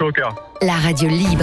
cœur. La radio libre.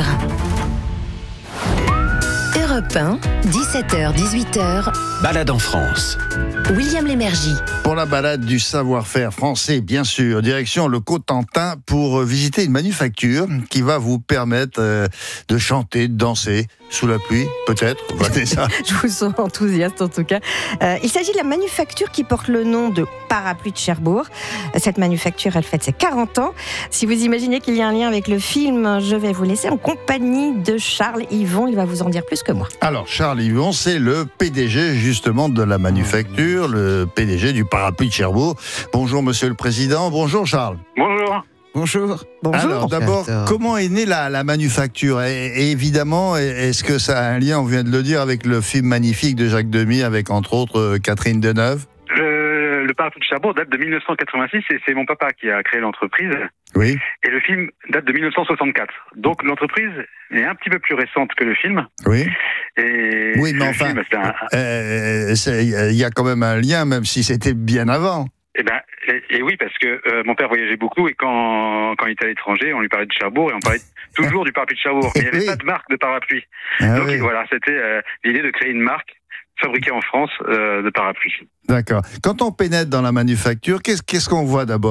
Europe 1, 17h-18h. Balade en France. William Lémergie. Pour la balade du savoir-faire français, bien sûr, direction le Cotentin pour visiter une manufacture qui va vous permettre de chanter, de danser sous la pluie, peut-être. Vanessa. Je vous sens enthousiaste en tout cas. Il s'agit de la manufacture qui porte le nom de Parapluie de Cherbourg. Cette manufacture, elle fête ses 40 ans. Si vous imaginez qu'il y a un lien avec le film, je vais vous laisser en compagnie de Charles Yvon. Il va vous en dire plus que moi. Alors, Charles Yvon, c'est le PDG justement de la manufacture, le PDG du Parapluie de Cherbourg. Bonjour Monsieur le Président, bonjour Charles. Bonjour. Bonjour. Alors d'abord, comment est née la manufacture ? Et évidemment, est-ce que ça a un lien, on vient de le dire, avec le film magnifique de Jacques Demy, avec entre autres Catherine Deneuve ? Le Parapluie de Cherbourg date de 1986 et c'est mon papa qui a créé l'entreprise. Oui. Et le film date de 1964. Donc l'entreprise est un petit peu plus récente que le film. Oui. Et oui, mais enfin, il y a quand même un lien, même si c'était bien avant. Et oui, parce que mon père voyageait beaucoup et quand il était à l'étranger, on lui parlait de Cherbourg et on parlait toujours du Parapluie de Cherbourg. Mais il n'y avait pas de marque de parapluie. Donc voilà, c'était l'idée de créer une marque fabriquée en France de parapluies. D'accord. Quand on pénètre dans la manufacture, qu'est-ce qu'on voit d'abord ?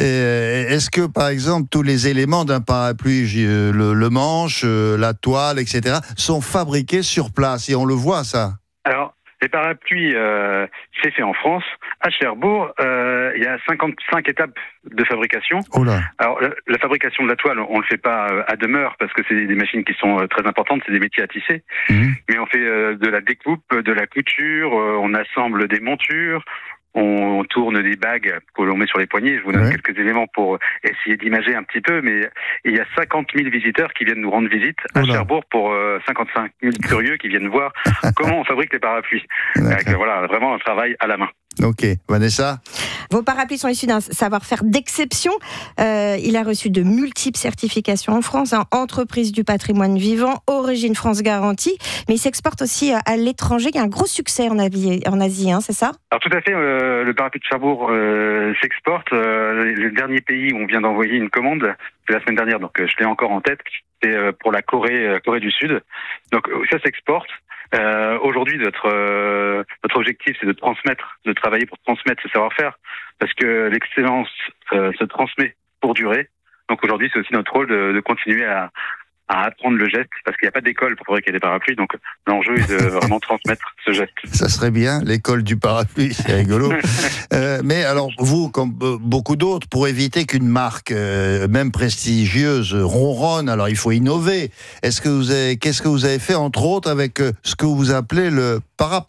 Est-ce que, par exemple, tous les éléments d'un parapluie, le manche, la toile, etc., sont fabriqués sur place et on le voit, ça ? Alors, les parapluies, c'est fait en France. À Cherbourg, il y a 55 étapes de fabrication. Oula. Alors, la fabrication de la toile, on ne le fait pas à demeure parce que c'est des machines qui sont très importantes, c'est des métiers à tisser. Mais on fait de la découpe, de la couture, on assemble des montures, on tourne des bagues que l'on met sur les poignets. Je vous donne quelques éléments pour essayer d'imager un petit peu, mais il y a 50 000 visiteurs qui viennent nous rendre visite à Cherbourg pour 55 000 curieux qui viennent voir comment on fabrique les parapluies. Voilà, vraiment un travail à la main. Ok, Vanessa ? Vos parapluies sont issus d'un savoir-faire d'exception. Il a reçu de multiples certifications en France, entreprise du patrimoine vivant, origine France garantie, mais il s'exporte aussi à l'étranger. Il y a un gros succès en Asie, c'est ça ? Alors tout à fait, le parapluie de Cherbourg s'exporte. Le dernier pays où on vient d'envoyer une commande, c'est la semaine dernière, donc je l'ai encore en tête, c'est pour la Corée du Sud. Donc ça s'exporte. Aujourd'hui, notre objectif, c'est de travailler pour transmettre ce savoir-faire, parce que l'excellence se transmet pour durer. Donc aujourd'hui, c'est aussi notre rôle de continuer à apprendre le geste, parce qu'il n'y a pas d'école pour fabriquer des parapluies, donc l'enjeu est de vraiment transmettre ce geste. Ça serait bien, l'école du parapluie, c'est rigolo. Mais alors, vous, comme beaucoup d'autres, pour éviter qu'une marque, même prestigieuse, ronronne, alors il faut innover. Qu'est-ce que vous avez fait, entre autres, avec ce que vous appelez le Parapactum ?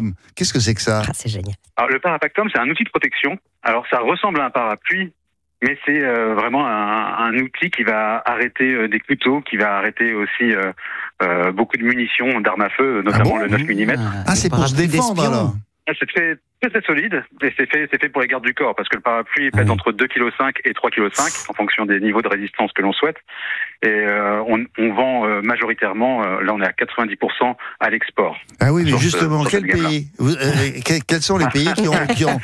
Qu'est-ce que c'est que ça ? C'est génial. Alors, le Parapactum, c'est un outil de protection. Alors, ça ressemble à un parapluie, mais c'est vraiment un outil qui va arrêter des couteaux, qui va arrêter aussi beaucoup de munitions, d'armes à feu, notamment le 9 mm. Ah, c'est pour se défendre alors ? C'est très solide et c'est fait pour les gardes du corps, parce que le parapluie pèse entre 2,5 kg et 3,5 kg en fonction des niveaux de résistance que l'on souhaite. Et on vend majoritairement, là on est à 90% à l'export. Ah oui, mais justement, quel pays quels sont les pays qui ont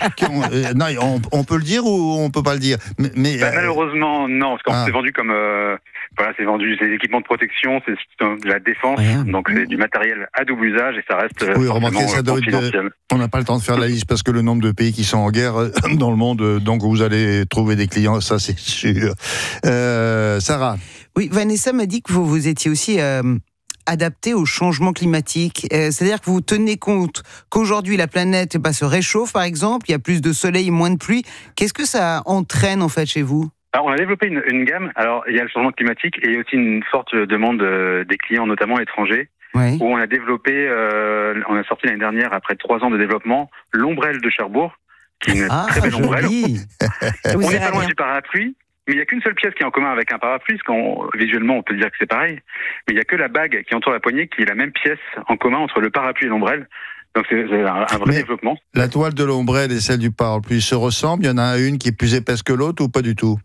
non, on peut le dire ou on peut pas le dire, mais malheureusement non, parce qu'on s'est vendu comme c'est vendu, c'est des équipements de protection, c'est de la défense, donc c'est du matériel à double usage et ça reste confidentiel. On n'a pas le temps de faire la liste parce que le nombre de pays qui sont en guerre dans le monde, donc vous allez trouver des clients, ça c'est sûr. Sarah. Oui, Vanessa m'a dit que vous étiez aussi adapté au changement climatique. C'est-à-dire que vous tenez compte qu'aujourd'hui la planète se réchauffe, par exemple, il y a plus de soleil, moins de pluie. Qu'est-ce que ça entraîne en fait chez vous ? Alors, on a développé une gamme. Alors, il y a le changement climatique et il y a aussi une forte demande des clients, notamment étrangers, où on a développé, on a sorti l'année dernière, après 3 ans de développement, l'ombrelle de Cherbourg, qui est une très belle ombrelle. On n'est pas loin du parapluie, mais il n'y a qu'une seule pièce qui est en commun avec un parapluie, parce visuellement, on peut dire que c'est pareil, mais il n'y a que la bague qui entoure la poignée qui est la même pièce en commun entre le parapluie et l'ombrelle. Donc c'est un vrai développement. La toile de l'ombrelle et celle du parapluie se ressemblent ? Il y en a une qui est plus épaisse que l'autre ou pas du tout ?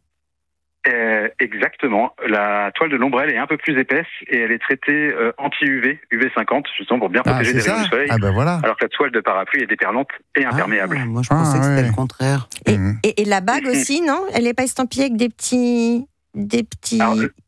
Exactement. La toile de l'ombrelle est un peu plus épaisse et elle est traitée anti-UV, UV50, justement pour bien protéger des rayons du soleil. Alors que la toile de parapluie est déperlante et imperméable. Moi je pensais que c'était le contraire. Et la bague aussi, non ? Elle n'est pas estampillée avec des petits... Alors,